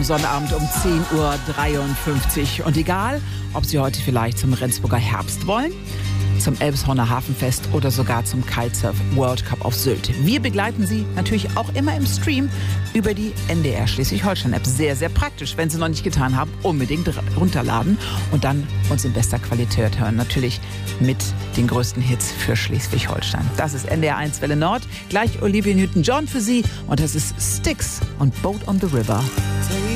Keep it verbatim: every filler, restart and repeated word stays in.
Sonnabend um zehn Uhr dreiundfünfzig. Und egal, ob Sie heute vielleicht zum Rendsburger Herbst wollen, zum Elbshorner Hafenfest oder sogar zum Kitesurf World Cup auf Sylt. Wir begleiten Sie natürlich auch immer im Stream über die N D R Schleswig-Holstein-App. Sehr, sehr praktisch. Wenn Sie noch nicht getan haben, unbedingt runterladen und dann uns in bester Qualität hören. Natürlich mit den größten Hits für Schleswig-Holstein. Das ist N D R eins Welle Nord. Gleich Olivia Newton-John für Sie und das ist Styx und Boat on the River.